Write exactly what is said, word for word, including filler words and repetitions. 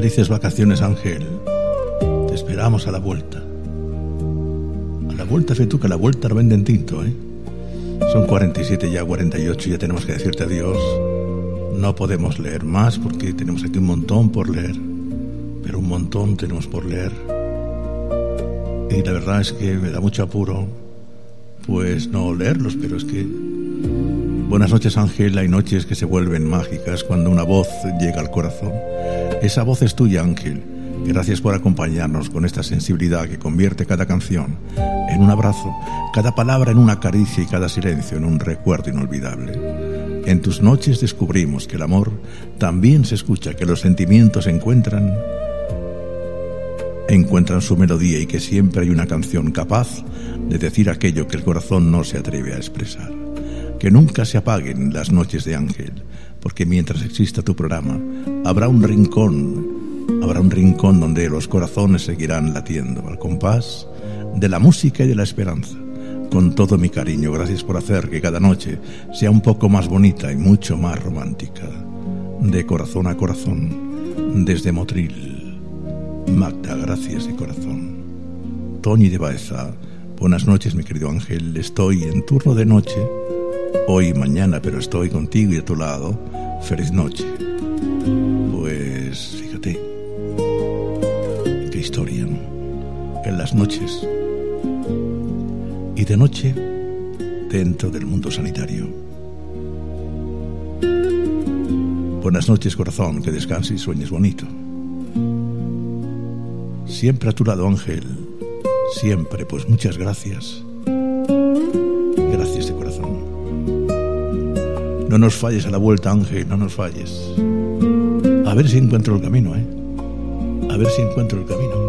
Felices vacaciones, Ángel. Te esperamos a la vuelta. A la vuelta, fe tú, que a la vuelta lo venden tinto, ¿eh? Son cuarenta y siete ya, cuarenta y ocho, ya tenemos que decirte adiós. No podemos leer más porque tenemos aquí un montón por leer. Pero un montón tenemos por leer. Y la verdad es que me da mucho apuro, pues no leerlos, pero es que... Buenas noches, Ángel. Hay noches que se vuelven mágicas cuando una voz llega al corazón. Esa voz es tuya, Ángel. Gracias por acompañarnos con esta sensibilidad que convierte cada canción en un abrazo, cada palabra en una caricia y cada silencio en un recuerdo inolvidable. En tus noches descubrimos que el amor también se escucha, que los sentimientos encuentran, encuentran su melodía y que siempre hay una canción capaz de decir aquello que el corazón no se atreve a expresar. Que nunca se apaguen las noches de Ángel, porque mientras exista tu programa, habrá un rincón, habrá un rincón donde los corazones seguirán latiendo al compás de la música y de la esperanza. Con todo mi cariño, gracias por hacer que cada noche sea un poco más bonita y mucho más romántica. De corazón a corazón, desde Motril. Magda, gracias de corazón. Toñi de Baeza, buenas noches, mi querido Ángel. Estoy en turno de noche, hoy y mañana, pero estoy contigo y a tu lado. Feliz noche. Pues fíjate, qué historia, ¿no? En las noches y de noche dentro del mundo sanitario. Buenas noches, corazón, que descanses y sueñes bonito. Siempre a tu lado, Ángel. Siempre, pues muchas gracias. Gracias de corazón. No nos falles a la vuelta, Ángel, no nos falles. A ver si encuentro el camino, ¿eh? A ver si encuentro el camino.